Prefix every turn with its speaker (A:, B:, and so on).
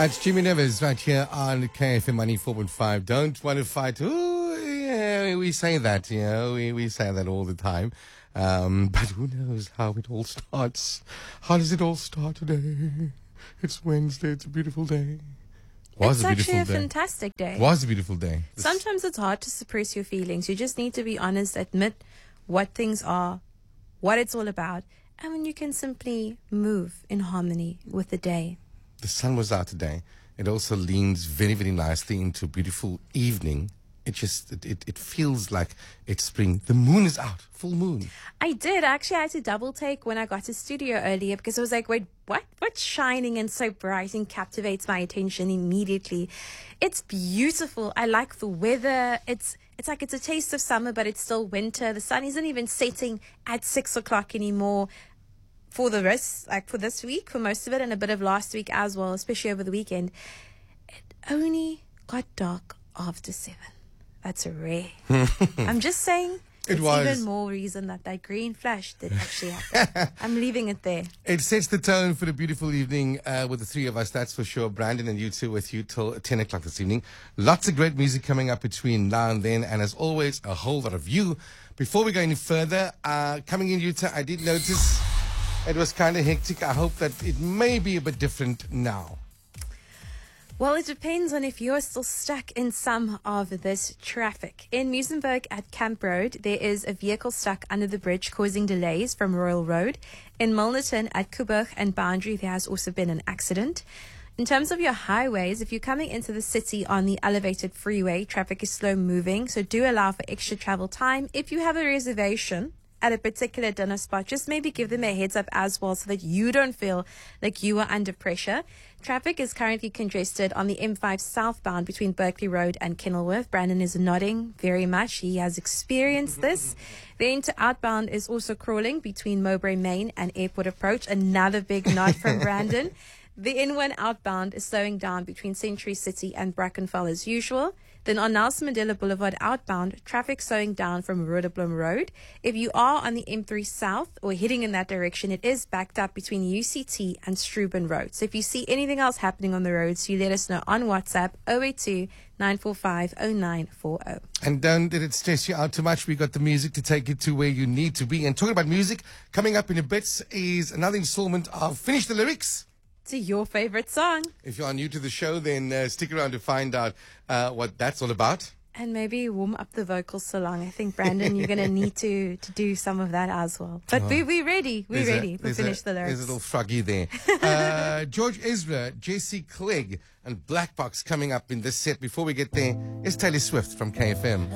A: It's Jimmy Neves right here on KFM 94.5. Don't want to fight. Ooh, yeah, we say that, we say that all the time. But who knows how it all starts? How does it all start today? It's Wednesday. It's a beautiful day.
B: It's actually a fantastic day.
A: Was a beautiful day.
B: Sometimes it's hard to suppress your feelings. You just need to be honest, admit what things are, what it's all about, and then you can simply move in harmony with the day.
A: The sun was out today. It also leans very, very nicely into a beautiful evening. It just, it feels like it's spring. The moon is out, full moon.
B: I did. Actually, I had to double take when I got to studio earlier because I was like, wait, what? What's shining and so bright and captivates my attention immediately? It's beautiful. I like the weather. It's like it's a taste of summer, but it's still winter. The sun isn't even setting at 6 o'clock anymore. For the rest, like for this week, for most of it, and a bit of last week as well, especially over the weekend, it only got dark after 7. That's rare. I'm just saying, it's even more reason that green flash did actually happen. I'm leaving it there.
A: It sets the tone for a beautiful evening with the three of us, that's for sure. Brandon and you two with you till 10 o'clock this evening. Lots of great music coming up between now and then, and as always, a whole lot of you. Before we go any further, coming in, Utah, I did notice it was kind of hectic. I hope that it may be a bit different now.
B: Well, it depends on if you're still stuck in some of this traffic. In Muizenberg at Camp Road, there is a vehicle stuck under the bridge causing delays from Royal Road. In Milnerton at Coburg and Boundary, there has also been an accident. In terms of your highways, if you're coming into the city on the elevated freeway, traffic is slow moving, so do allow for extra travel time. If you have a reservation at a particular dinner spot, just maybe give them a heads up as well so that you don't feel like you are under pressure. Traffic is currently congested on the M5 southbound between Berkeley Road and Kenilworth. Brandon is nodding very much. He has experienced this. The Inter outbound is also crawling between Mowbray Main and Airport Approach. Another big nod from Brandon. The N1 outbound is slowing down between Century City and Brackenfell as usual. Then on Nelson Mandela Boulevard outbound, traffic slowing down from Roodeblom Road. If you are on the M3 South or heading in that direction, it is backed up between UCT and Struben Road. So if you see anything else happening on the roads, you let us know on WhatsApp 082 945 0940.
A: And don't let it stress you out too much. We got the music to take you to where you need to be. And talking about music, coming up in a bit is another installment of Finish the Lyrics.
B: To your favorite song.
A: If you are new to the show, then stick around to find out what that's all about.
B: And maybe warm up the vocals so long. I think, Brandon, you're going to need to do some of that as well. But we're ready. We're ready to finish the lyrics.
A: There's a little froggy there. George Ezra, Jesse Clegg, and Black Box coming up in this set. Before we get there, it's Taylor Swift from KFM.